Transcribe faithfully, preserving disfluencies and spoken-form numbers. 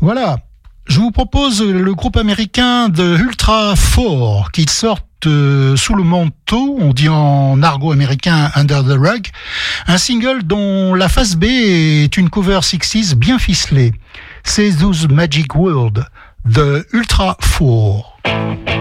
Voilà, je vous propose le groupe américain de Ultra Four qui sort euh, sous le manteau, on dit en argot américain Under the Rug, un single dont la face B est une cover sixties bien ficelée. C'est Those Magic World de Ultra Four.